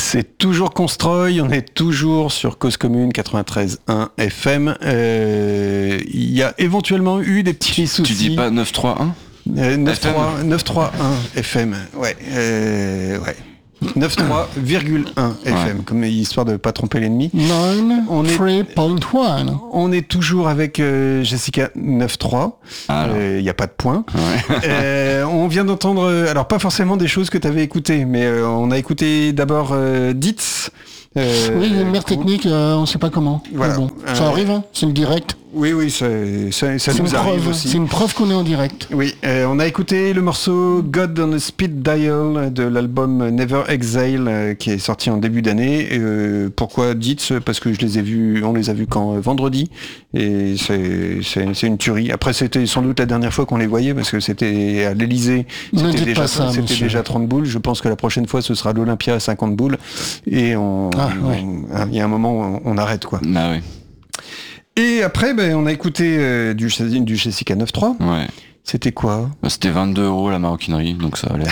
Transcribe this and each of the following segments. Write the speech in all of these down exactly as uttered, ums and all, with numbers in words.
C'est toujours Constroy, on est toujours sur Cause Commune quatre-vingt-treize point un F M. Euh, Il y a éventuellement eu des petits soucis. Tu dis pas neuf trois un euh, neuf trois un F M, ouais. Euh, ouais. neuf trois virgule un F M, ouais. Comme histoire de ne pas tromper l'ennemi. neuf trois point un. On est toujours avec euh, Jessica neuf trois. Il n'y euh, a pas de point. Ouais. euh, on vient d'entendre, alors pas forcément des choses que tu avais écoutées, mais euh, on a écouté d'abord euh, Ditz. Euh, oui, il y a une merde technique, euh, on ne sait pas comment. Voilà. Bon, ça euh, arrive, hein, c'est le direct. Oui, oui, ça, ça, ça nous arrive preuve, aussi. C'est une preuve qu'on est en direct. Oui, euh, on a écouté le morceau God on a Speed Dial de l'album Never Exhale euh, qui est sorti en début d'année. Euh, pourquoi dites Parce que je les ai vus, on les a vus quand euh, vendredi, et c'est, c'est, c'est une tuerie. Après, c'était sans doute la dernière fois qu'on les voyait parce que c'était à l'Elysée, c'était, déjà, ça, c'était déjà trente boules. Je pense que la prochaine fois, ce sera l'Olympia à cinquante boules, et on, ah, on, ouais. on, il y a un moment, on, on arrête quoi. Ah oui. Et après, ben, on a écouté euh, du, du Jessica neuf trois. Ouais. C'était quoi ? Bah, c'était vingt-deux euros la maroquinerie, donc ça allait.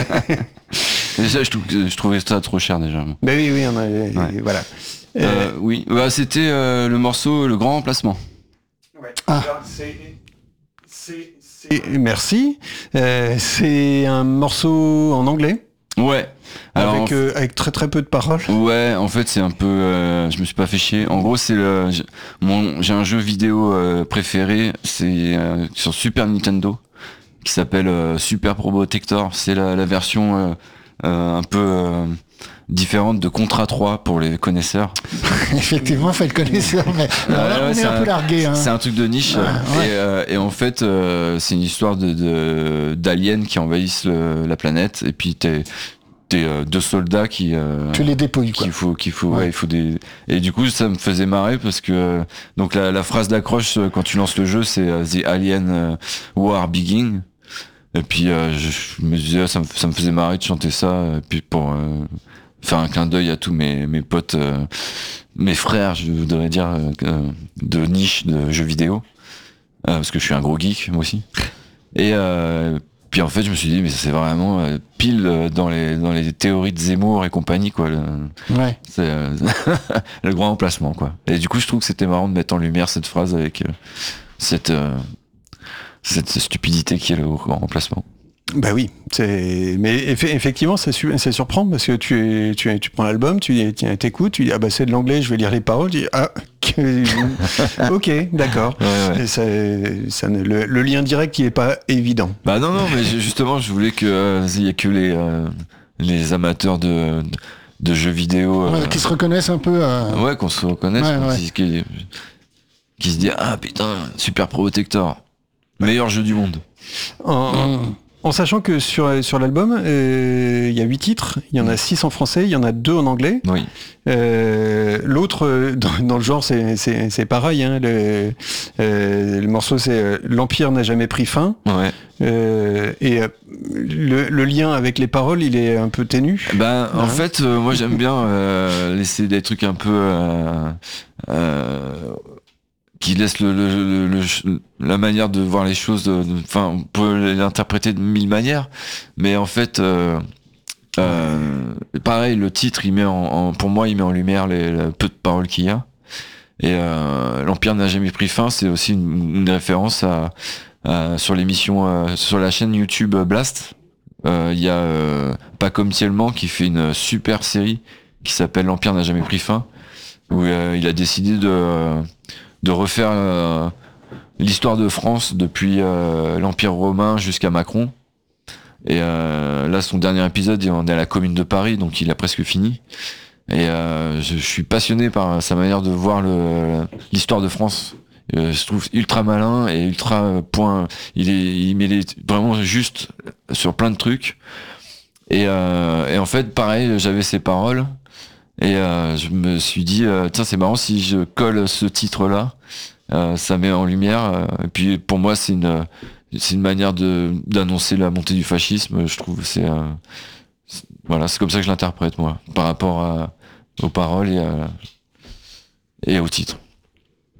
Et ça, je, je trouvais ça trop cher déjà. Ben oui, oui, on a, ouais. Voilà. Euh, euh, oui, bah, c'était euh, le morceau Le Grand Emplacement. Ouais. Ah. Alors, c'est, c'est, c'est... Merci. Euh, c'est un morceau en anglais. Ouais. Alors, avec, euh, avec très très peu de paroles. Ouais, en fait c'est un peu, euh, je me suis pas fait chier. En gros c'est le, mon, j'ai un jeu vidéo euh, préféré, c'est euh, sur Super Nintendo, qui s'appelle euh, Super Probotector. C'est la, la version euh, euh, un peu euh, différente de Contra trois pour les connaisseurs. Effectivement, fait le connaisseur, mais alors là, ouais, on est, est un, un peu largué. Hein. C'est un truc de niche. Ah, ouais. et, euh, et en fait, euh, c'est une histoire de, de d'aliens qui envahissent le, la planète, et puis t'es Des euh, deux soldats qui euh, tu les dépouilles qu'il faut qu'il faut ouais. ouais il faut des et du coup ça me faisait marrer parce que euh, donc la, la phrase d'accroche euh, quand tu lances le jeu c'est euh, The Alien euh, War Begin, et puis euh, je, je me disais ça me, ça me faisait marrer de chanter ça, et puis pour euh, faire un clin d'œil à tous mes mes potes euh, mes frères je voudrais dire euh, de niche de jeux vidéo, euh, parce que je suis un gros geek moi aussi, et euh, puis en fait je me suis dit mais c'est vraiment euh, pile dans les dans les théories de Zemmour et compagnie quoi, le, ouais. c'est euh, le grand emplacement quoi. Et du coup je trouve que c'était marrant de mettre en lumière cette phrase avec euh, cette euh, cette stupidité qui est le grand emplacement. Bah oui, c'est mais eff- effectivement ça su- ça surprend parce que tu tu tu prends l'album, tu t'écoutes, tu dis ah bah c'est de l'anglais, je vais lire les paroles, tu dis ah que... ok d'accord. Ouais, ouais. Et ça, ça ne, le, le lien direct il est pas évident. Bah non non mais justement je voulais que euh, il y ait que les euh, les amateurs de, de de jeux vidéo euh, ouais, qui se reconnaissent un peu. Euh... Ouais, qu'on se reconnaisse, ouais, ouais. Qui, qui, qui se dit ah putain Super Probotector, meilleur jeu du monde. En... Mmh. En sachant que sur, sur l'album, il euh, y a huit titres, il y en a six en français, il y en a deux en anglais. Oui. Euh, l'autre, dans, dans le genre, c'est, c'est, c'est pareil. Hein, le, euh, le morceau, c'est euh, L'Empire n'a jamais pris fin. Ouais. Euh, et euh, le, le lien avec les paroles, il est un peu ténu. Ben, en hein fait, euh, moi j'aime bien euh, laisser des trucs un peu... Euh, euh, qui laisse le, le, le, le, la manière de voir les choses, enfin, on peut l'interpréter de mille manières, mais en fait, euh, euh, pareil, le titre, il met en, en, pour moi, il met en lumière les, les peu de paroles qu'il y a. Et euh, L'Empire n'a jamais pris fin, c'est aussi une, une référence à, à sur l'émission, euh, sur la chaîne YouTube Blast. Il euh, y a euh, Pas comme Tielman qui fait une super série qui s'appelle L'Empire n'a jamais pris fin, où euh, il a décidé de euh, de refaire euh, l'histoire de France depuis euh, l'Empire romain jusqu'à Macron. Et euh, là, son dernier épisode, on est à la Commune de Paris, donc il a presque fini. Et euh, je, je suis passionné par sa manière de voir le, l'histoire de France. Euh, je trouve ultra malin et ultra euh, point. Il est, il met les, vraiment juste sur plein de trucs. Et, euh, et en fait, pareil, j'avais ses paroles. Et euh, je me suis dit, euh, tiens, c'est marrant si je colle ce titre-là, euh, ça met en lumière. Euh, et puis pour moi, c'est une, c'est une manière de d'annoncer la montée du fascisme. Je trouve, c'est, euh, c'est voilà, c'est comme ça que je l'interprète moi, par rapport à, aux paroles et, à, et au titre.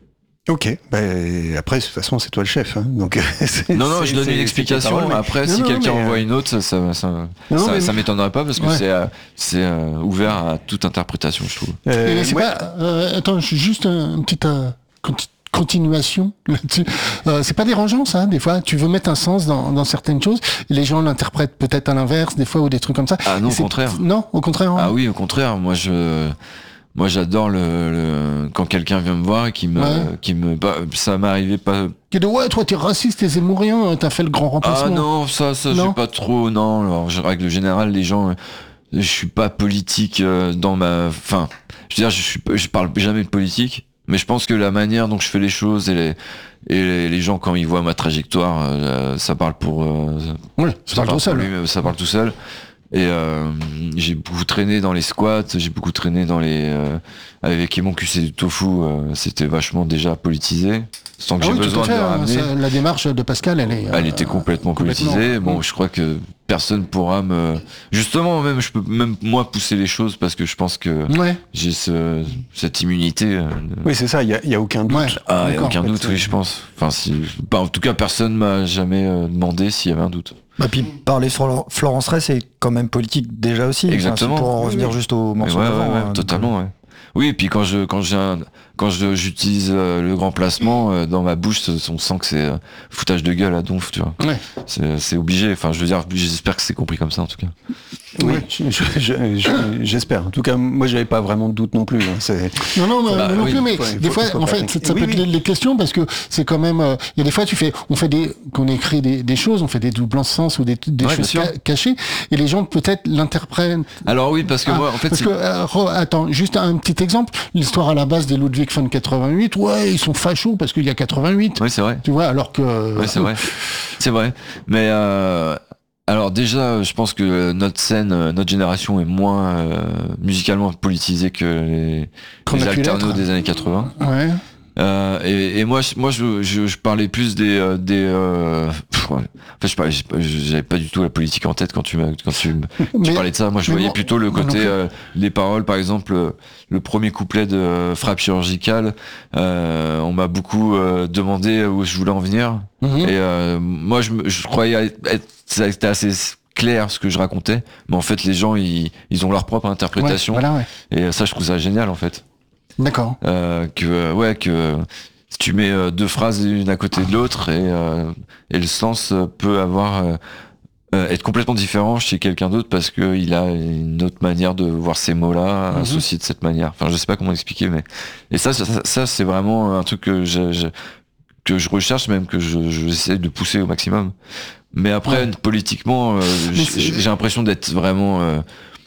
Ok, bah, après de toute façon c'est toi le chef, hein, donc non non je donne une explication. Parole, mais... Après non, si non, quelqu'un mais... envoie une autre, ça ça ça, non, ça, mais... ça m'étonnerait pas parce que ouais. c'est euh, c'est euh, ouvert à toute interprétation, je trouve. Euh, c'est ouais. pas, euh, attends, je suis juste un, un petit euh, continuation là-dessus. Euh, c'est pas dérangeant ça, des fois. Tu veux mettre un sens dans, dans certaines choses, et les gens l'interprètent peut-être à l'inverse des fois ou des trucs comme ça. Ah non, au contraire. Non, au contraire. Hein. Ah oui, au contraire. Moi je Moi, j'adore le, le quand quelqu'un vient me voir et qui me, ouais. qui me, bah, ça m'est arrivé pas. Qui dit ouais, toi, t'es raciste, t'es zémourien, t'as fait le grand remplacement. Ah non, ça, ça, j'ai pas trop. Non, alors, je règle générale, les gens, je suis pas politique dans ma, enfin, je veux dire, je suis, je parle jamais de politique, mais je pense que la manière dont je fais les choses et les, et les, les gens quand ils voient ma trajectoire, euh, ça parle pour. Euh, ouais, ça, ça parle tout seul. Lui, ça parle tout seul. Et euh, j'ai beaucoup traîné dans les squats, j'ai beaucoup traîné dans les euh, avec mon cul c'est du tofu, euh, c'était vachement déjà politisé. Sans que ah j'ai oui, besoin de le ramener. Ça, la démarche de Pascal, elle est. Elle euh, était complètement, complètement politisée. Bon, je crois que personne pourra me. Justement, même je peux même moi pousser les choses parce que je pense que ouais. j'ai ce, cette immunité. Euh, oui, c'est ça. Il y a, y a aucun doute. Ouais. Ah, il y a aucun doute. Oui, je pense. Enfin, si. Bah, en tout cas, personne m'a jamais euh, demandé s'il y avait un doute. Bah puis parler sur Florence Ray, c'est quand même politique déjà aussi. Exactement. Enfin, pour en revenir oui. juste au morceau ouais, d'avant. Ouais, ouais, hein, totalement. Ouais. Oui, et puis quand je quand j'ai un, quand je, j'utilise euh, le grand placement euh, dans ma bouche, on sent que c'est euh, foutage de gueule à donf, tu vois. Ouais. C'est, c'est obligé. Enfin, je veux dire, j'espère que c'est compris comme ça en tout cas. Oui, je, je, je, je, j'espère. En tout cas, moi, j'avais pas vraiment de doute non plus. Hein. C'est... Non, non, bah, non oui, plus. Mais faut, des faut, fois, en fait, ça, ça oui, peut oui. être les questions parce que c'est quand même. Il euh, y a des fois, tu fais, on fait des, qu'on écrit des, des choses, on fait des doubles sens ou des, des ouais, choses ca- cachées, et les gens peut-être l'interprètent. Alors oui, parce que ah, moi, en fait, parce c'est... que euh, re, attends, juste un petit exemple. L'histoire à la base des Ludwig von quatre-vingt-huit. Ouais, ils sont fachos parce qu'il y a quatre-vingt-huit. Oui, c'est vrai. Tu vois, alors que. Oui, c'est vrai. C'est vrai. Mais. Euh... Alors déjà, je pense que notre scène, notre génération est moins euh, musicalement politisée que les, les alternos des années quatre-vingts. Ouais. Euh, et, et moi, moi, je, je, je parlais plus des, des. Euh, pff, ouais. En fait, je parlais, j'avais pas du tout la politique en tête quand tu m'as, quand tu, tu parlais de ça. Moi, je voyais bon, plutôt le côté euh, les paroles, par exemple, le, le premier couplet de euh, Frappe chirurgicale. Euh, on m'a beaucoup euh, demandé où je voulais en venir. Mm-hmm. Et euh, moi, je, je croyais être, c'était assez clair ce que je racontais, mais en fait, les gens, ils, ils ont leur propre interprétation. Ouais, voilà, ouais. Et ça, je trouve ça génial, en fait. D'accord. Euh, que ouais que si tu mets euh, deux phrases l'une à côté de l'autre et euh, et le sens peut avoir euh, euh, être complètement différent chez quelqu'un d'autre parce que il a une autre manière de voir ces mots-là mm-hmm. associés de cette manière. Enfin, je sais pas comment expliquer, mais et ça ça, ça c'est vraiment un truc que je, je que je recherche, même que je j'essaie de pousser au maximum. Mais après ouais. politiquement, euh, j'ai, j'ai l'impression d'être vraiment euh,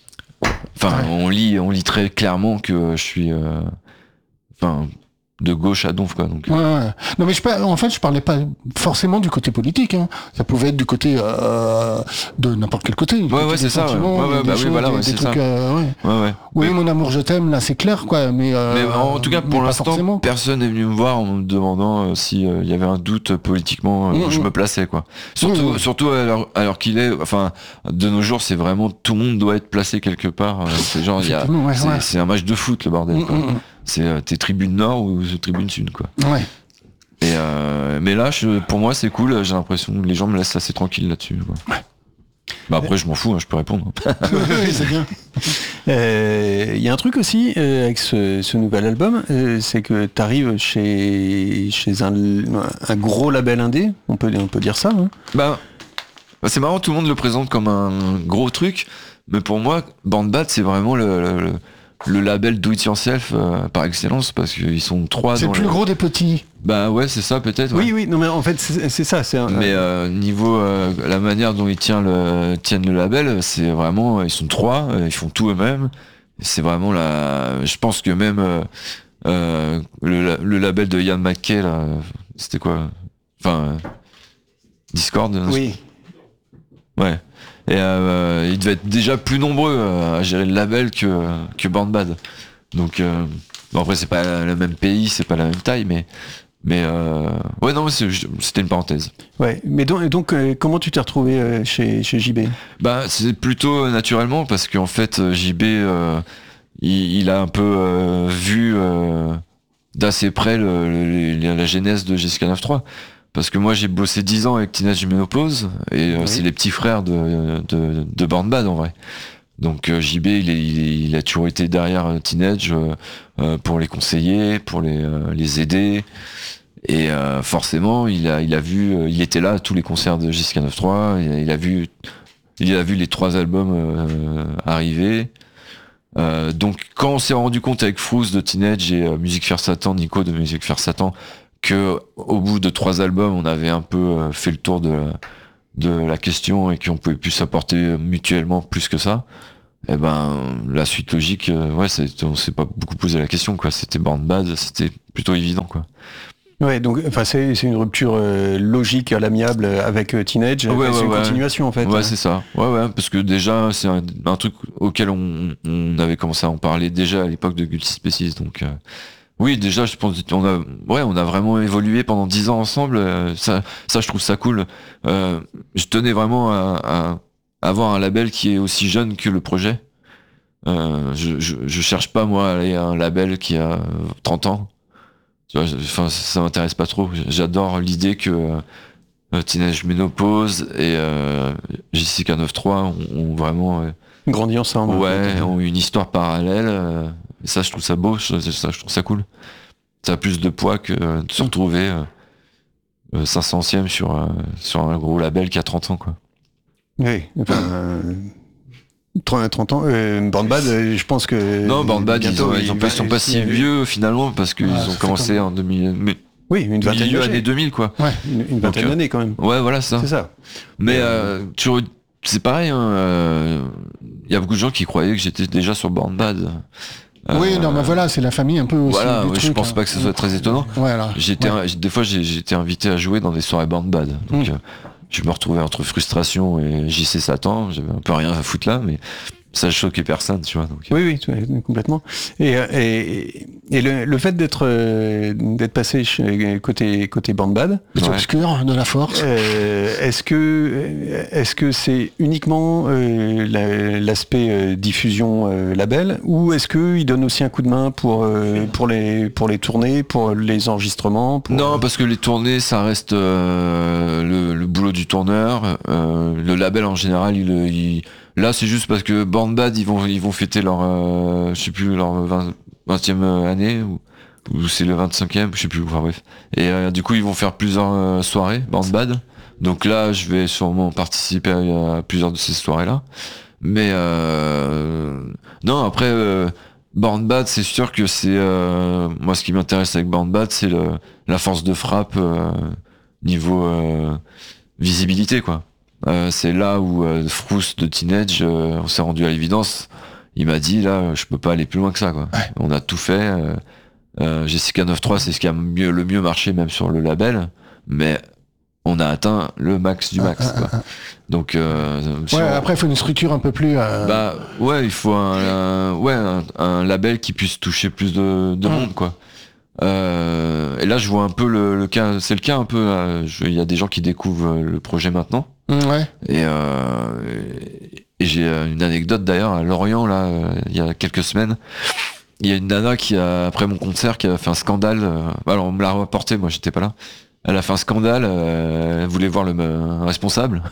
Enfin, ouais. on lit, on lit très clairement que je suis, euh, enfin, de gauche à donf, quoi. Donc. Ouais, ouais. Non, mais je, en fait, je parlais pas forcément du côté politique. Hein. Ça pouvait être du côté euh, de n'importe quel côté. Ouais, ouais, c'est ça. Ouais, ouais, ouais bah choses, oui, voilà, ouais, des, c'est des trucs, ça. Euh, ouais. Ouais, ouais. Oui, mais... mon amour, je t'aime. Là, c'est clair, quoi. Mais, euh, mais en tout cas, pour l'instant, forcément. Personne n'est venu me voir en me demandant euh, si il euh, y avait un doute politiquement euh, mmh, où je me plaçais, quoi. Surtout, mmh, surtout alors, alors qu'il est, enfin, de nos jours, c'est vraiment tout le monde doit être placé quelque part. Euh, c'est genre, il y a, ouais, c'est, ouais. c'est un match de foot, le bordel. Mmh, quoi. Mmh. C'est euh, t'es tribune nord ou tribune sud, quoi. Ouais. Et euh, mais là, je, pour moi, c'est cool. J'ai l'impression que les gens me laissent assez tranquille là-dessus. Quoi. Ouais. Bah après, je m'en fous, hein, je peux répondre. Oui, c'est bien. Il euh, y a un truc aussi euh, avec ce, ce nouvel album, euh, c'est que t'arrives chez chez un, un gros label indé. On peut on peut dire ça. Hein. Bah, bah c'est marrant, tout le monde le présente comme un gros truc, mais pour moi, Bandbat, c'est vraiment le, le, le le label Do It Yourself euh, par excellence parce qu'ils sont trois. C'est dans le plus le... gros des petits. Bah ouais, c'est ça peut-être. Ouais. Oui, oui, non mais en fait c'est, c'est ça. C'est un... Mais euh, niveau euh, la manière dont ils tiennent le, tiennent le label, c'est vraiment ils sont trois, euh, ils font tout eux-mêmes. C'est vraiment la. Je pense que même euh, euh, le, le label de Ian McKay là, c'était quoi? Enfin, Discord. Oui. Ouais. Et euh, ils devaient être déjà plus nombreux à gérer le label que que Bandbad. Donc euh, bon après c'est pas le même pays, c'est pas la même taille, mais mais euh, ouais non c'est, c'était une parenthèse. Ouais, mais donc, donc euh, comment tu t'es retrouvé chez chez J B? Bah c'est plutôt naturellement parce qu'en fait J B euh, il, il a un peu euh, vu euh, d'assez près le, le- le- la genèse de G S K neuf trois. Parce que moi j'ai bossé dix ans avec Teenage Menopause et euh, Oui. c'est les petits frères de, de, de Born Bad en vrai. Donc euh, J B il, est, il, est- il a toujours été derrière euh, Teenage euh, euh, pour les conseiller, pour les, euh, les aider. Et euh, forcément il a, il a vu, euh, il était là à tous les concerts de G S K neuf trois, il a, il a vu, il a vu les trois albums euh, arriver. Euh, donc quand on s'est rendu compte avec Frouz de Teenage et euh, Musique Faire Satan, Nico de Musique Faire Satan, que au bout de trois albums on avait un peu euh, fait le tour de la, de la question et qu'on pouvait plus s'apporter mutuellement plus que ça, et ben la suite logique, euh, ouais, c'est, on s'est pas beaucoup posé la question quoi. C'était Born Bad, c'était plutôt évident quoi. Ouais, donc enfin c'est c'est une rupture euh, logique à l'amiable avec euh, Teenage. Ouais, c'est ouais, une ouais. continuation en fait. Ouais, c'est ça. Ouais, ouais, parce que déjà, c'est un, un truc auquel on, on avait commencé à en parler déjà à l'époque de Guilty Species. Donc, euh, oui, déjà, je pense qu'on a, ouais, on a vraiment évolué pendant dix ans ensemble. euh, ça, ça, je trouve ça cool. Euh, je tenais vraiment à, à avoir un label qui est aussi jeune que le projet. Euh, je, je, je cherche pas, moi, à aller à un label qui a trente ans. Tu vois, je- enfin, ça m'intéresse pas trop. J'adore l'idée que euh, Teenage Menopause et euh, J C K neuf trois ont, ont vraiment euh, Grandi ensemble. en ouais, fait. ont une histoire parallèle. euh, et ça, je trouve ça beau. Ça, ça, je trouve ça cool. Ça a plus de poids que euh, de se retrouver euh, euh, cinq centième sur, euh, sur un gros label qui a trente ans, quoi. Oui, enfin, euh, trente ans, euh, Born Bad, euh, je pense que... Non, Born Bad, ils, bientôt, ont, ils, ont pas, ils sont pas si- si vieux finalement parce qu'ils Ouais, ça ont fait commencé comme- en deux mille, mais Oui, une vingtaine milieu d'années. années deux mille, quoi. Ouais. Une, une vingtaine Donc, euh, d'années quand même. Ouais, voilà ça. C'est ça. Mais Euh, euh, tu re- c'est pareil, il hein, euh, y a beaucoup de gens qui croyaient que j'étais déjà sur Born Bad. Euh, Oui, non, mais voilà, c'est la famille un peu aussi. Voilà, du ouais, je truc, pense hein. pas que ce soit très étonnant. Ouais, alors, J'étais, ouais. un- des fois, j'ai, j'ai été invité à jouer dans des soirées Born Bad. Donc, Mm. euh, je me retrouvais entre frustration et J C Satan. J'avais un peu rien à foutre là, mais ça choquait personne, tu vois. Donc, Oui, oui, tout- complètement. Et, euh, et, et le, le fait d'être euh, d'être passé chez, côté côté Born Bad, C'est Ouais. obscur, de la force. euh, est-ce que est-ce que c'est uniquement euh, la- l'aspect euh, diffusion euh, label, ou est-ce que il donne aussi un coup de main pour euh, pour les pour les tournées, pour les enregistrements, pour... Non, parce que les tournées, ça reste euh, le, le boulot du tourneur. Euh, le label en général, il, il- là, c'est juste parce que Born Bad, ils vont, ils vont fêter leur, euh, je sais plus, leur vingt, vingtième année ou, ou c'est le vingt-cinquième, je sais plus. Enfin bref. Et euh, du coup, ils vont faire plusieurs euh, soirées Born Bad. Donc là, je vais sûrement participer à, à plusieurs de ces soirées-là. Mais euh, non, après. Euh, Born Bad, c'est sûr que c'est euh, moi ce qui m'intéresse avec Born Bad, c'est le, la force de frappe euh, niveau euh, visibilité quoi. Euh, c'est là où euh, Frousse de Teenage, euh, on s'est rendu à l'évidence. Il m'a dit là, je peux pas aller plus loin que ça quoi. Ouais. On a tout fait. Euh, euh, G C K neuf trois, c'est ce qui a mieux, le mieux marché même sur le label, mais on a atteint le max du max quoi. Donc euh, si Ouais, on- après, il faut une structure un peu plus. euh, bah ouais, il faut un, un- ouais un, un label qui puisse toucher plus de, de Mm. monde quoi. Euh, et là je vois un peu le, le cas, c'est le cas un peu. là, je- Il y a des gens qui découvrent le projet maintenant. Ouais. Et, euh, et, et j'ai une anecdote d'ailleurs à Lorient là, euh, il y a quelques semaines. Il y a une nana qui a, après mon concert, qui a fait un scandale. euh, alors on me l'a rapporté, moi j'étais pas là. Elle a fait un scandale, euh, elle voulait voir le euh, responsable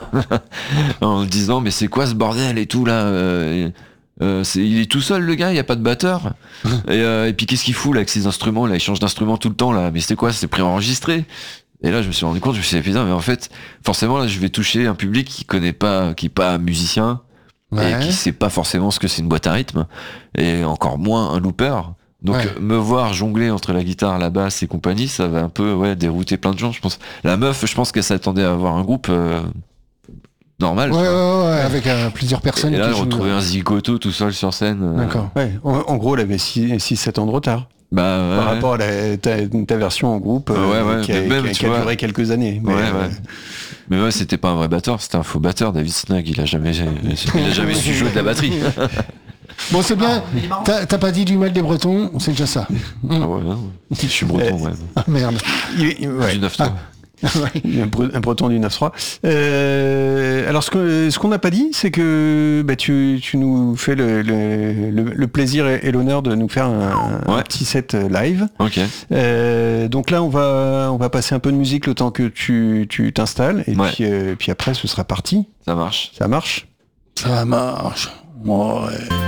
en disant mais c'est quoi ce bordel et tout là euh, euh, c'est, il est tout seul le gars, il y a pas de batteur et, euh, et puis qu'est-ce qu'il fout là avec ses instruments là, il change d'instrument tout le temps là, mais c'est quoi, c'est préenregistré. Et là je me suis rendu compte, je me suis dit putain mais en fait forcément là je vais toucher un public qui connaît pas, qui est pas musicien Ouais. et qui sait pas forcément ce que c'est une boîte à rythme et encore moins un looper. Donc Ouais. me voir jongler entre la guitare, la basse et compagnie, ça va un peu ouais dérouter plein de gens, je pense. La meuf, je pense qu'elle s'attendait à avoir un groupe euh, normal. Ouais, tu ouais, vois. ouais, avec euh, plusieurs personnes Et là, qui on jouent. retrouvait un zigoto tout seul sur scène. euh, D'accord. Ouais, en, en gros, elle avait six sept ans de retard Bah ouais. par ouais. rapport à la- ta, ta version en groupe, euh, Ouais, ouais, qui a, mais même, qui a- tu qui a vois- duré quelques années. Mais, Ouais, euh, ouais. Mais ouais, c'était pas un vrai batteur, c'était un faux batteur. David Snag, il a jamais, il a jamais su jouer de la batterie. Bon, c'est bien. T'as t'as pas dit du mal des Bretons, c'est déjà ça. Ah ouais, non. Je suis breton, ouais. Ah, merde. il- il- ouais. Du neuf trois. un, bre- un breton du neuf trois. Euh, alors ce, que, ce qu'on n'a pas dit, c'est que bah, tu, tu nous fais le, le, le, le plaisir et, et l'honneur de nous faire un, Ouais. un petit set live. Ok. Euh, donc là, on va, on va passer un peu de musique le temps que tu, tu t'installes. Et Ouais. puis, euh, puis après, ce sera parti. Ça marche. Ça marche? Ça marche. Ouais.